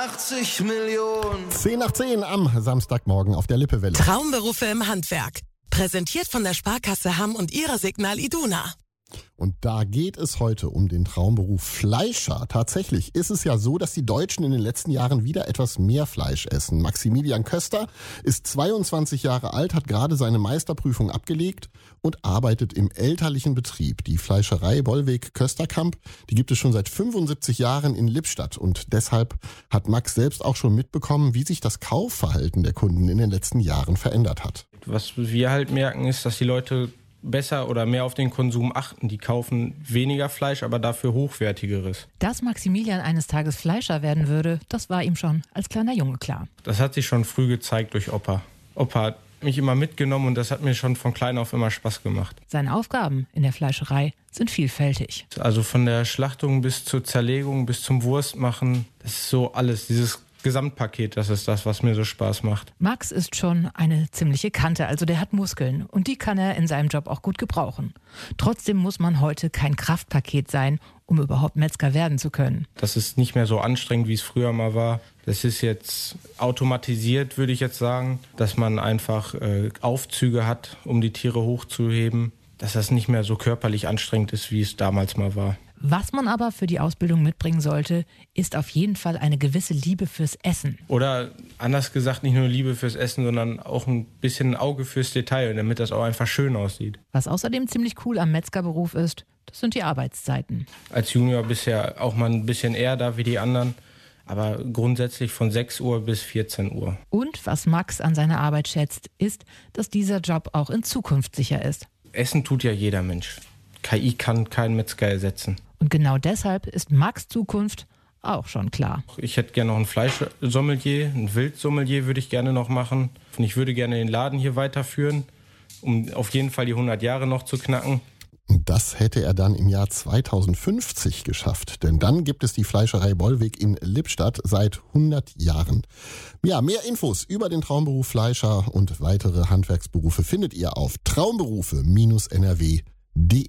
80 Millionen. 10 nach 10 am Samstagmorgen auf der Lippewelle. Traumberufe im Handwerk. Präsentiert von der Sparkasse Hamm und ihrer Signal Iduna. Und da geht es heute um den Traumberuf Fleischer. Tatsächlich ist es ja so, dass die Deutschen in den letzten Jahren wieder etwas mehr Fleisch essen. Maximilian Köster ist 22 Jahre alt, hat gerade seine Meisterprüfung abgelegt und arbeitet im elterlichen Betrieb. Die Fleischerei Bollweg-Kösterkamp, die gibt es schon seit 75 Jahren in Lippstadt. Und deshalb hat Max selbst auch schon mitbekommen, wie sich das Kaufverhalten der Kunden in den letzten Jahren verändert hat. Was wir halt merken, ist, dass die Leute besser oder mehr auf den Konsum achten. Die kaufen weniger Fleisch, aber dafür hochwertigeres. Dass Maximilian eines Tages Fleischer werden würde, das war ihm schon als kleiner Junge klar. Das hat sich schon früh gezeigt durch Opa. Opa hat mich immer mitgenommen und das hat mir schon von klein auf immer Spaß gemacht. Seine Aufgaben in der Fleischerei sind vielfältig. Also von der Schlachtung bis zur Zerlegung, bis zum Wurstmachen, das ist so alles, dieses Gesamtpaket, das ist das, was mir so Spaß macht. Max ist schon eine ziemliche Kante, also der hat Muskeln und die kann er in seinem Job auch gut gebrauchen. Trotzdem muss man heute kein Kraftpaket sein, um überhaupt Metzger werden zu können. Das ist nicht mehr so anstrengend, wie es früher mal war. Das ist jetzt automatisiert, würde ich jetzt sagen, dass man einfach Aufzüge hat, um die Tiere hochzuheben, dass das nicht mehr so körperlich anstrengend ist, wie es damals mal war. Was man aber für die Ausbildung mitbringen sollte, ist auf jeden Fall eine gewisse Liebe fürs Essen. Oder anders gesagt, nicht nur Liebe fürs Essen, sondern auch ein bisschen ein Auge fürs Detail, damit das auch einfach schön aussieht. Was außerdem ziemlich cool am Metzgerberuf ist, das sind die Arbeitszeiten. Als Junior bisher auch mal ein bisschen eher da wie die anderen, aber grundsätzlich von 6 Uhr bis 14 Uhr. Und was Max an seiner Arbeit schätzt, ist, dass dieser Job auch in Zukunft sicher ist. Essen tut ja jeder Mensch. KI kann keinen Metzger ersetzen. Und genau deshalb ist Max' Zukunft auch schon klar. Ich hätte gerne noch ein Fleischsommelier, ein Wildsommelier würde ich gerne noch machen. Und ich würde gerne den Laden hier weiterführen, um auf jeden Fall die 100 Jahre noch zu knacken. Das hätte er dann im Jahr 2050 geschafft, denn dann gibt es die Fleischerei Bollweg in Lippstadt seit 100 Jahren. Ja, mehr Infos über den Traumberuf Fleischer und weitere Handwerksberufe findet ihr auf traumberufe-nrw.de.